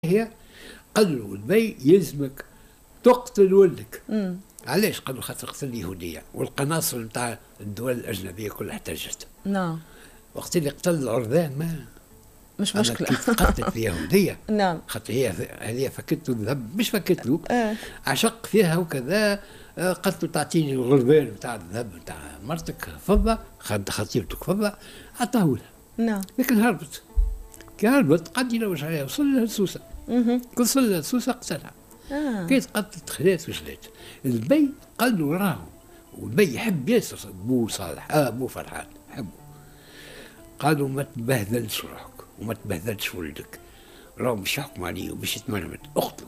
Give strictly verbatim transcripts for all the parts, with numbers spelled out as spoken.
هي قال له البي يلزمك تقتل ولدك. مم. علاش؟ قال له خاطر قتل اليهوديه والقناصل نتاع الدول الاجنبيه كلها احتجت. نعم. وقت اللي قتل العرذان ما مش مشكله. كيف قتلت اليهوديه. نعم. خاطر هي هذه فكت له الذهب، مش فكت له آه. عشق فيها وكذا. قالت له تعطيني الغربان نتاع الذهب نتاع مرتك فضه، خطيبتك فضه، عطاه لها. نعم. لكن هربت. كي هربت قعد يلوج عليها وصل لها لسوسه. كل صل لها لسوسه قتلها. آه. كي تقتلت خلات وجلات. البي قال له راهو، والبي يحب ياسر بو صالح، اه بو فرحان يحبه. قالوا ما تبهذلش روحك وما تبهذلش ولدك، راهو مش يحكم عليه وباش يتمرمد، اقتلوا.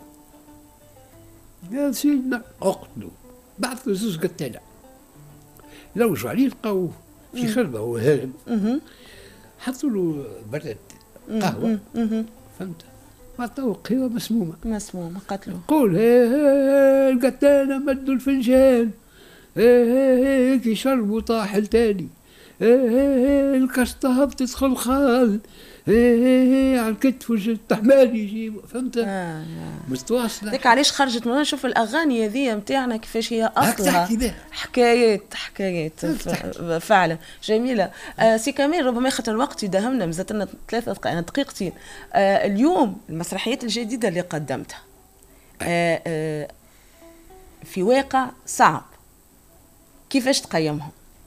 يا سيدنا اقتلوا. بعث له زوج قتاله. لوجوا عليه لقاوه في خربه وهو هارب. حطوا له برد قهوه. فهمت؟ عطوه قهوه مسمومه. مسمومه قتلوا. قول هي هي القتاله مدوا الفنجان، هي هي كي شربوا طاح التاني، هي هي الكشطه هبطت خلخال، هي هي على الكتف وجد التحمال يجيبوا. فهمت؟ آه. مستواصله. ذيك علاش خرجت من نشوف الاغاني هذه نتاعنا كيفاش هي اصلها حكايات حكايات فعلا جميله. آه سي كمال ربما خاطر الوقت يداهمنا، مازالت لنا ثلاثه دقائقتين. آه اليوم المسرحيات الجديده اللي قدمتها آه آه في واقع صعب، كيفاش تقيمهم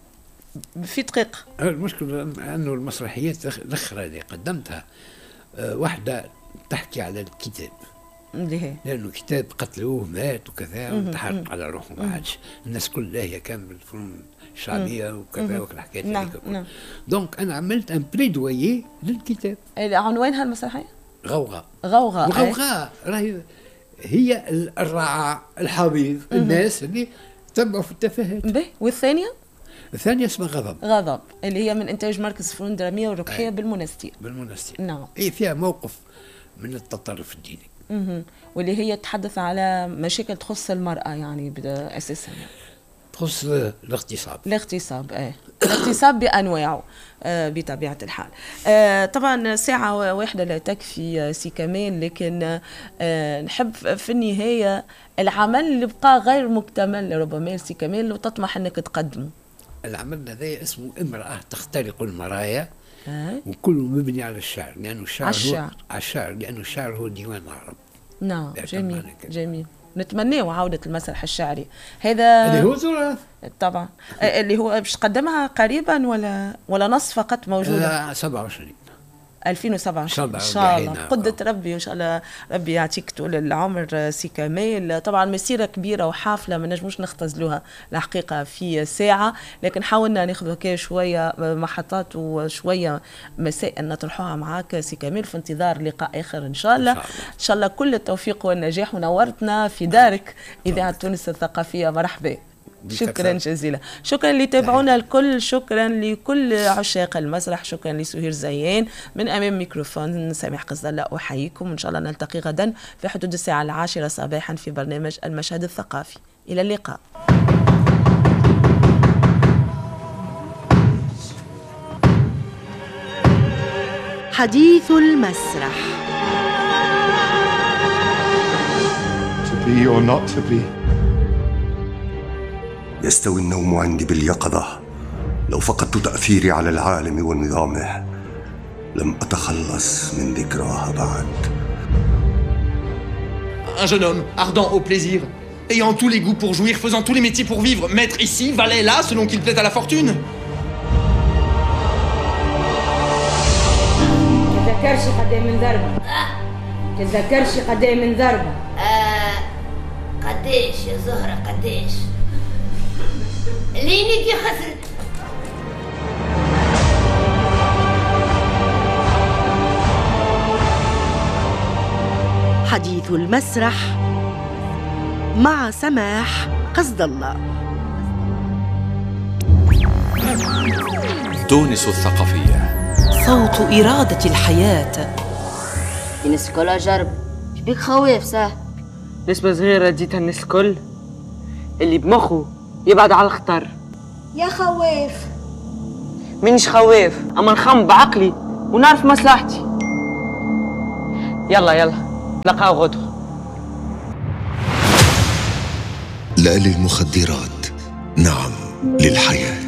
في دقيقه؟ المشكله انه المسرحيات الاخرى اللي قدمتها آه واحده تحكي على الكتاب اللي هي لانه كتاب قتلوه مات وكذا وتحرق على روحه، ما عادش الناس كلها هي كان بالفنون الشعبيه وكذا والحكايات نعم هذيك. نعم. دونك انا عملت ان بليدويي للكتاب. عنوانها المسرحيه؟ غوغاء. غوغاء. الغوغاء راهي هي الرعاع الحبيب الناس اللي تبعوا في التفاهات. به. والثانيه؟ الثانيه اسمها غضب. غضب اللي هي من انتاج مركز الفنون الدراميه والرقيه بالمنستير. بالمنستير. نعم. هي فيها موقف من التطرف الديني. اها. واللي هي تتحدث على مشاكل تخص المراه يعني اساسا. تخص الاغتصاب. الاغتصاب ايه. الاغتصاب بانواعه آه بطبيعه الحال. آه طبعا ساعه واحده لا تكفي سي كمال، لكن آه نحب في النهايه العمل اللي بقى غير مكتمل ربما سي كمال وتطمح انك تقدمه. العمل هذا اسمه امراه تخترق المرايا. آه. وكله مبني على الشعر، لانه الشعر على الشعر. هو على الشعر لانه الشعر هو ديوان العرب. نعم جميل جميل. نتمناه عودة المسرح الشعري هذا اللي هو تراث طبعا اللي هو باش تقدمها قريبا ولا ولا نص فقط موجودة؟ آه سبعة وعشرين ألفين وسبعة وعشرين ان شاء الله قدة ربي ان شاء الله. ربي يعطيك طول العمر سي كمال. طبعا مسيره كبيره وحافله ما نجموش نختزلوها الحقيقه في ساعه، لكن حاولنا ناخذ هكا شويه محطات وشويه مسائل نطرحوها معاك سي كمال في انتظار لقاء اخر ان شاء الله. ان شاء الله كل التوفيق والنجاح، ونورتنا في دارك اذاعه تونس الثقافيه. مرحبا. شكرا جزيلا. شكرا اللي تابعونا الكل، شكرا لكل عشاق المسرح، شكرا لسهير زيان من امام ميكروفون سامح قزلة. احييكم ان شاء الله نلتقي غدا في حدود الساعه العاشره صباحا في برنامج المشهد الثقافي. الى اللقاء. حديث المسرح. To be or not to be. يستوي النوم عندي باليقظة لو فقدت تأثيري على العالم ونظامه. لم أتخلص من ذكراها بعد. Un jeune homme, ardent au plaisir, ayant tous les goûts pour jouir, faisant tous les métiers pour vivre, maître ici, valet là, selon qu'il plaît à la fortune. تذكرش قدام من ضربة. تذكرش قدام من ضربة. آه قديش يا زهرة قديش؟ لينك يا خسرت. حديث المسرح مع سماح قصد الله. تونس الثقافية، صوت إرادة الحياة. الناس الكل جرب، شبيك خواف صح؟ نسبة صغيرة اديتها الناس الكل، اللي بمخه يبعد على الخطر. يا خواف مانيش خواف، اما نخم بعقلي ونعرف مصلحتي. يلا يلا نلقاو غدوة. لا للمخدرات، نعم للحياة.